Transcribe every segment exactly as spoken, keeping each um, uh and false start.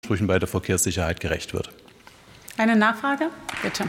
Ansprüchen bei der Verkehrssicherheit gerecht wird. Eine Nachfrage? Bitte.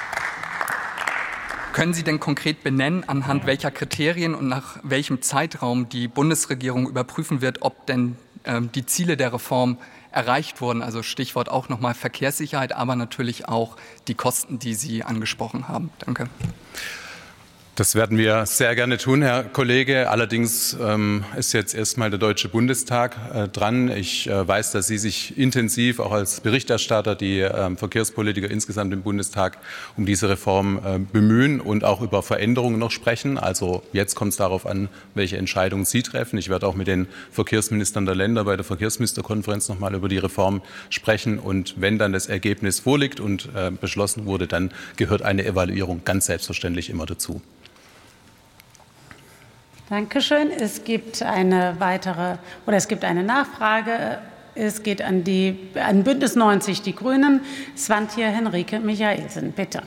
Können Sie denn konkret benennen, anhand welcher Kriterien und nach welchem Zeitraum die Bundesregierung überprüfen wird, ob denn äh, die Ziele der Reform erreicht wurden? Also Stichwort auch nochmal Verkehrssicherheit, aber natürlich auch die Kosten, die Sie angesprochen haben. Danke. Das werden wir sehr gerne tun, Herr Kollege. Allerdings ähm, ist jetzt erstmal der Deutsche Bundestag äh, dran. Ich äh, weiß, dass Sie sich intensiv, auch als Berichterstatter, die äh, Verkehrspolitiker insgesamt im Bundestag um diese Reform äh, bemühen und auch über Veränderungen noch sprechen. Also jetzt kommt es darauf an, welche Entscheidungen Sie treffen. Ich werde auch mit den Verkehrsministern der Länder bei der Verkehrsministerkonferenz noch mal über die Reform sprechen. Und wenn dann das Ergebnis vorliegt und äh, beschlossen wurde, dann gehört eine Evaluierung ganz selbstverständlich immer dazu. Dankeschön. Es gibt eine weitere oder es gibt eine Nachfrage. Es geht an die an Bündnis neunzig Die Grünen. Svantje Henrike Michaelsen, bitte.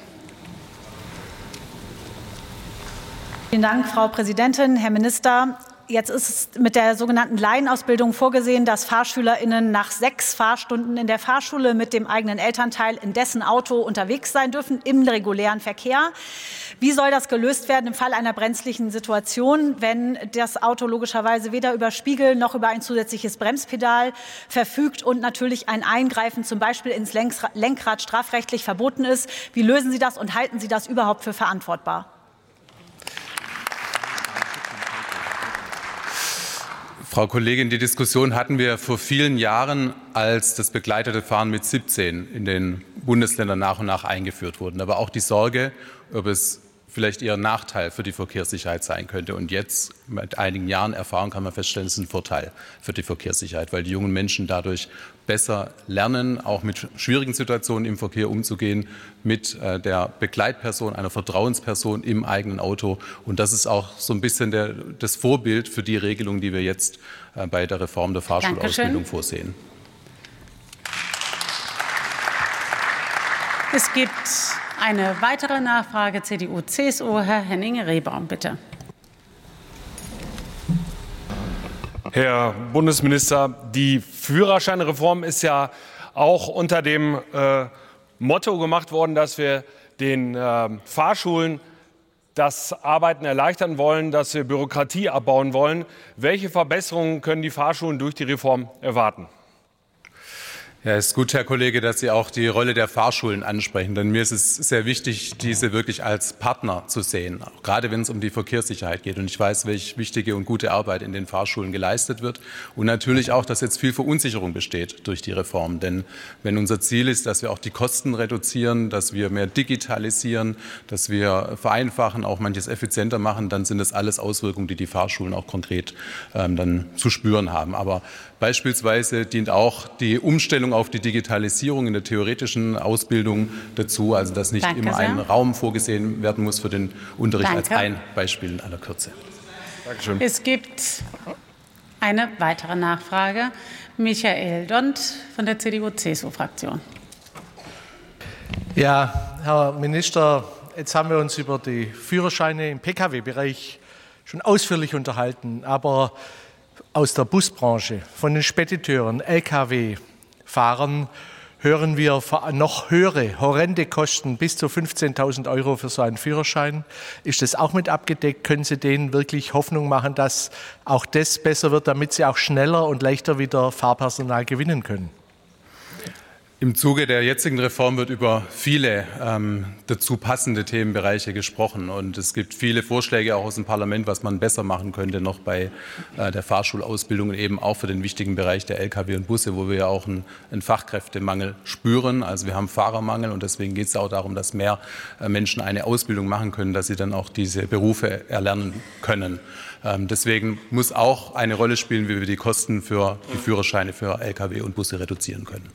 Vielen Dank, Frau Präsidentin, Herr Minister. Jetzt ist mit der sogenannten Laienausbildung vorgesehen, dass FahrschülerInnen nach sechs Fahrstunden in der Fahrschule mit dem eigenen Elternteil in dessen Auto unterwegs sein dürfen im regulären Verkehr. Wie soll das gelöst werden im Fall einer brenzlichen Situation, wenn das Auto logischerweise weder über Spiegel noch über ein zusätzliches Bremspedal verfügt und natürlich ein Eingreifen zum Beispiel ins Lenkrad strafrechtlich verboten ist? Wie lösen Sie das und halten Sie das überhaupt für verantwortbar? Frau Kollegin, die Diskussion hatten wir vor vielen Jahren, als das begleitete Fahren mit siebzehn in den Bundesländern nach und nach eingeführt wurde. Aber auch die Sorge, ob es vielleicht eher ein Nachteil für die Verkehrssicherheit sein könnte. Und jetzt, mit einigen Jahren Erfahrung, kann man feststellen, es ist ein Vorteil für die Verkehrssicherheit, weil die jungen Menschen dadurch besser lernen, auch mit schwierigen Situationen im Verkehr umzugehen, mit äh, der Begleitperson, einer Vertrauensperson im eigenen Auto. Und das ist auch so ein bisschen der, das Vorbild für die Regelung, die wir jetzt äh, bei der Reform der Fahrschulausbildung vorsehen. Es gibt eine weitere Nachfrage, C D U C S U, Herr Henning-Rehbaum, bitte. Herr Bundesminister, die Führerscheinreform ist ja auch unter dem äh, Motto gemacht worden, dass wir den äh, Fahrschulen das Arbeiten erleichtern wollen, dass wir Bürokratie abbauen wollen. Welche Verbesserungen können die Fahrschulen durch die Reform erwarten? Ja, es ist gut, Herr Kollege, dass Sie auch die Rolle der Fahrschulen ansprechen. Denn mir ist es sehr wichtig, diese wirklich als Partner zu sehen, auch gerade wenn es um die Verkehrssicherheit geht. Und ich weiß, welche wichtige und gute Arbeit in den Fahrschulen geleistet wird. Und natürlich auch, dass jetzt viel Verunsicherung besteht durch die Reform. Denn wenn unser Ziel ist, dass wir auch die Kosten reduzieren, dass wir mehr digitalisieren, dass wir vereinfachen, auch manches effizienter machen, dann sind das alles Auswirkungen, die die Fahrschulen auch konkret ähm, dann zu spüren haben. Aber beispielsweise dient auch die Umstellung auf die Digitalisierung in der theoretischen Ausbildung dazu, also dass nicht Danke immer sehr. ein Raum vorgesehen werden muss für den Unterricht. Danke. Als ein Beispiel in aller Kürze. Dankeschön. Es gibt eine weitere Nachfrage. Michael Dont von der C D U C S U-Fraktion. Ja, Herr Minister, jetzt haben wir uns über die Führerscheine im P K W-Bereich schon ausführlich unterhalten. Aber aus der Busbranche, von den Spediteuren, L K W-Fahrern hören wir noch höhere, horrende Kosten, bis zu fünfzehntausend Euro für so einen Führerschein. Ist das auch mit abgedeckt? Können Sie denen wirklich Hoffnung machen, dass auch das besser wird, damit sie auch schneller und leichter wieder Fahrpersonal gewinnen können? Im Zuge der jetzigen Reform wird über viele ähm, dazu passende Themenbereiche gesprochen. Und es gibt viele Vorschläge auch aus dem Parlament, was man besser machen könnte noch bei äh, der Fahrschulausbildung und eben auch für den wichtigen Bereich der L K W und Busse, wo wir ja auch einen, einen Fachkräftemangel spüren. Also wir haben Fahrermangel und deswegen geht es auch darum, dass mehr äh, Menschen eine Ausbildung machen können, dass sie dann auch diese Berufe erlernen können. Ähm, deswegen muss auch eine Rolle spielen, wie wir die Kosten für die Führerscheine für L K W und Busse reduzieren können.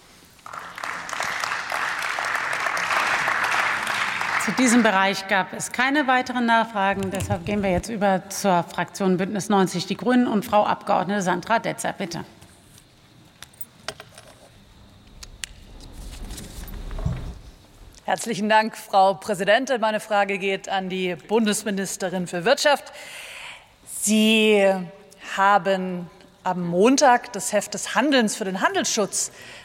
Zu diesem Bereich gab es keine weiteren Nachfragen. Deshalb gehen wir jetzt über zur Fraktion Bündnis neunzig Die Grünen und Frau Abgeordnete Sandra Detzer, bitte. Herzlichen Dank, Frau Präsidentin. Meine Frage geht an die Bundesministerin für Wirtschaft. Sie haben am Montag das Heft des Handelns für den Handelsschutz